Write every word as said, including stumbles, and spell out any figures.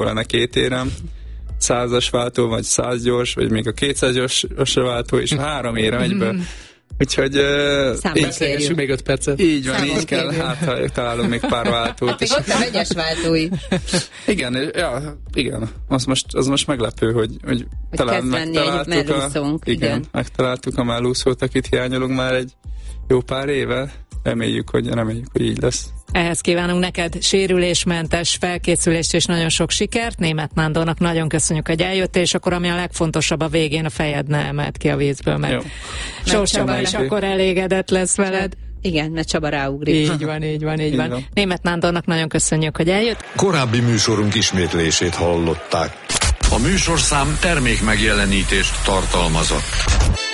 akkor lenne két érem, százas váltó, vagy száz gyors, vagy még a kétszáz váltó, és három érem egyből. Úgyhogy... Uh, beszélgessünk még öt percet. Így van, így kell, hát ha találunk még pár váltót. Hát még ott a vegyes váltói. Igen, ja, igen. Az most, az most meglepő, hogy, hogy, hogy talán megtaláltuk a, igen, igen. megtaláltuk a mellúszót, akit hiányolunk már egy jó pár éve. Reméljük, hogy, reméljük, hogy így lesz. Ehhez kívánunk neked sérülésmentes felkészülést és nagyon sok sikert. Németh Nándornak nagyon köszönjük, hogy eljöttél, és akkor ami a legfontosabb, a végén a fejed ne emelt ki a vízből, mert Sós Csaba is akkor elégedett lesz veled. Igen, mert Csaba ráugrik. Így van, így van, így, így van. van. Németh Nándornak nagyon köszönjük, hogy eljött. Korábbi műsorunk ismétlését hallották. A műsorszám termék megjelenítést tartalmazott.